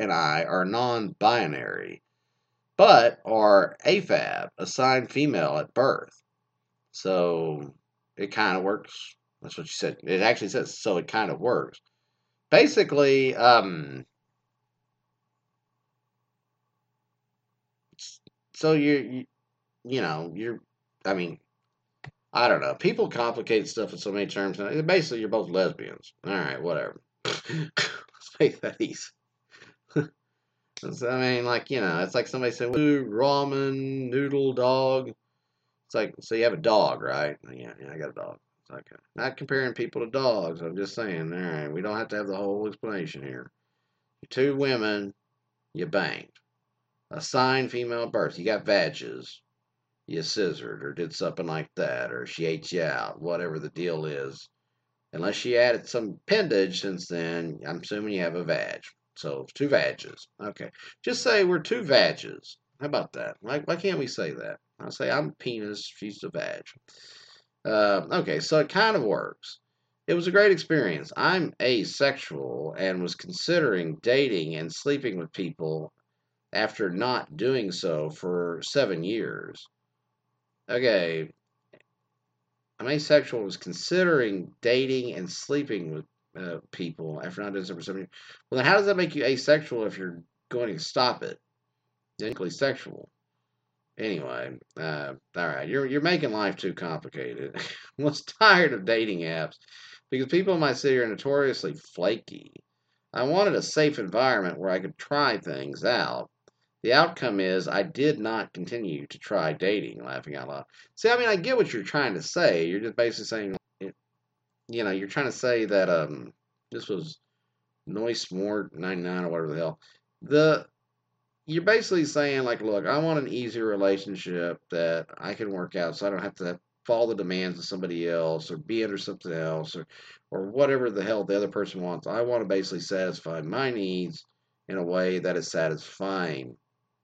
and I are non-binary, but are AFAB, assigned female at birth. So it kind of works. That's what you said. It actually says, so it kind of works. Basically, so you're, I mean, I don't know. People complicate stuff in so many terms. Basically, you're both lesbians. All right, whatever. Let's make that easy. I mean, like, it's like somebody saying, ramen, noodle, dog. It's like, so you have a dog, right? Yeah, I got a dog. It's like, not comparing people to dogs. I'm just saying, all right, we don't have to have the whole explanation here. Two women, you banged. Assigned female birth, you got vages. You scissored or did something like that, or she ate you out, whatever the deal is. Unless she added some appendage since then, I'm assuming you have a vag. So, two vages. Okay. Just say we're two vages. How about that? Why can't we say that? I'll say I'm a penis, she's a vag. Okay, so it kind of works. It was a great experience. I'm asexual and was considering dating and sleeping with people after not doing so for 7 years. Okay, I'm asexual, was considering dating and sleeping with people after not doing so for 7 years. Well, then how does that make you asexual if you're going to stop it? Technically sexual. Anyway, all right, you're making life too complicated. I was tired of dating apps because people in my city are notoriously flaky. I wanted a safe environment where I could try things out. The outcome is I did not continue to try dating, laughing out loud. See, I mean, I get what you're trying to say. You're just basically saying, you're trying to say that this was Noise Mort 99 or whatever the hell. You're basically saying, like, look, I want an easier relationship that I can work out so I don't have to follow the demands of somebody else or be under something else or whatever the hell the other person wants. I want to basically satisfy my needs in a way that is satisfying.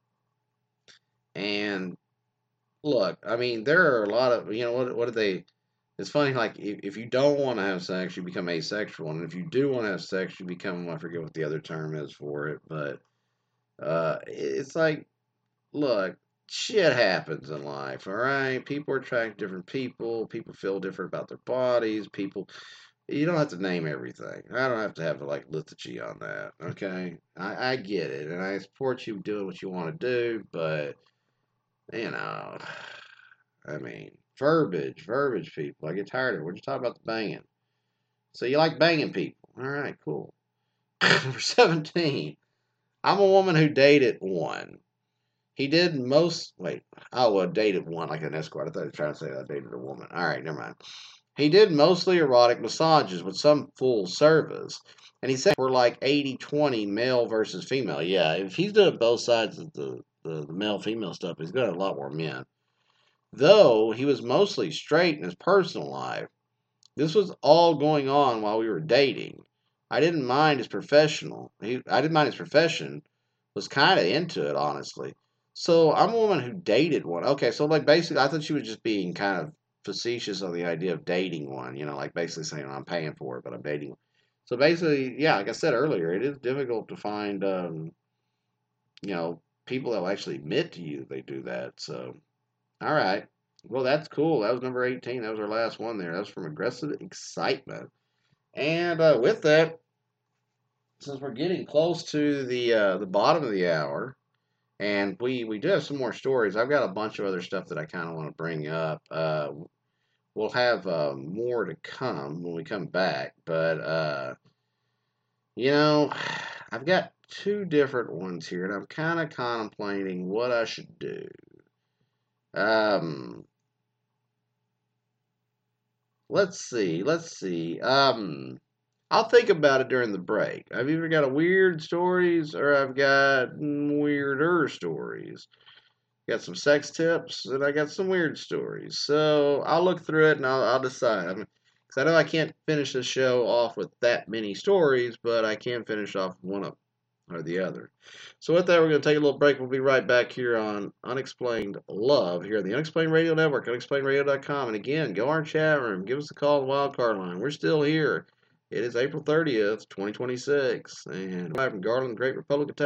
And look, I mean, there are a lot of, what do they, it's funny, like, if you don't want to have sex, you become asexual. And if you do want to have sex, you become, I forget what the other term is for it, but it's like, look, shit happens in life, all right? People are attracted to different people. People feel different about their bodies. You don't have to name everything. I don't have to have, like, liturgy on that, okay? I get it, and I support you doing what you want to do, but, you know, I mean, verbiage, people. I get tired of it. We're just talking about the banging. So you like banging people. All right, cool. Number 17. I'm a woman who dated one. He did most. Wait. Oh, well, dated one like an escort. I thought he was trying to say I dated a woman. All right, never mind. He did mostly erotic massages with some full service. And he said we're like 80-20 male versus female. Yeah, if he's doing both sides of the male female stuff, he's got a lot more men. Though he was mostly straight in his personal life, this was all going on while we were dating. I didn't mind his I didn't mind his profession. Was kind of into it, honestly. So I'm a woman who dated one. Okay, so like basically, I thought she was just being kind of facetious on the idea of dating one. Like basically saying I'm paying for it, but I'm dating one. So basically, yeah, like I said earlier, it is difficult to find, people that will actually admit to you they do that. So. All right. Well, that's cool. That was number 18. That was our last one there. That was from Aggressive Excitement. And with that, since we're getting close to the bottom of the hour, and we do have some more stories. I've got a bunch of other stuff that I kind of want to bring up. We'll have more to come when we come back, but you know, I've got two different ones here, and I'm kind of contemplating what I should do. Um, let's see. I'll think about it during the break. I've either got a weird stories or I've got weirder stories. Got some sex tips and I got some weird stories. So I'll look through it and I'll decide. Because I know I can't finish the show off with that many stories, but I can finish off one of them or the other. So with that, we're going to take a little break. We'll be right back here on Unexplained Love here on the Unexplained Radio Network, unexplainеdradio.com. And again, go our chat room. Give us a call on the wildcard line. We're still here. It is April 30th, 2026. And live from Garland, Great Republic of Texas.